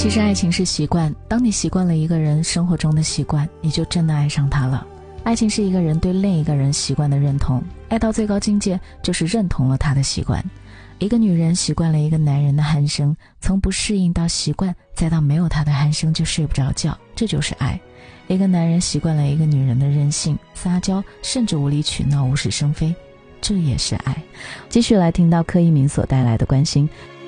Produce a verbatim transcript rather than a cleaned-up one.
其实爱情是习惯，当你习惯了一个人生活中的习惯，你就真的爱上他了。爱情是一个人对另一个人习惯的认同，爱到最高境界就是认同了他的习惯。一个女人习惯了一个男人的鼾声，从不适应到习惯，再到没有他的鼾声就睡不着觉，这就是爱。一个男人习惯了一个女人的任性、撒娇，甚至无理取闹、无事生非，这也是爱。继续来听到柯一鸣所带来的关心。